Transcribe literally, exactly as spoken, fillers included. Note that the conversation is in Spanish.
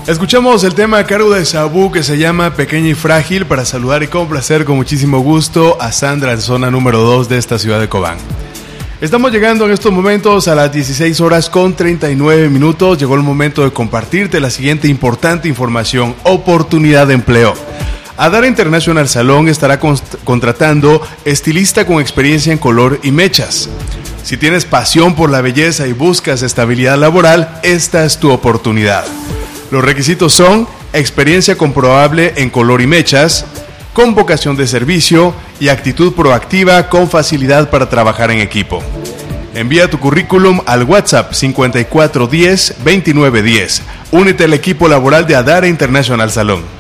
Escuchamos el tema a cargo de Sabu que se llama Pequeña y Frágil para saludar y complacer con muchísimo gusto a Sandra en zona número dos de esta ciudad de Cobán. Estamos llegando en estos momentos a las dieciséis horas con treinta y nueve minutos. Llegó el momento de compartirte la siguiente importante información: oportunidad de empleo. Adara International Salon estará const- contratando estilista con experiencia en color y mechas. Si tienes pasión por la belleza y buscas estabilidad laboral, esta es tu oportunidad. Los requisitos son experiencia comprobable en color y mechas, con vocación de servicio y actitud proactiva con facilidad para trabajar en equipo. Envía tu currículum al WhatsApp cincuenta y cuatro diez veintinueve diez. Únete al equipo laboral de Adara International Salon.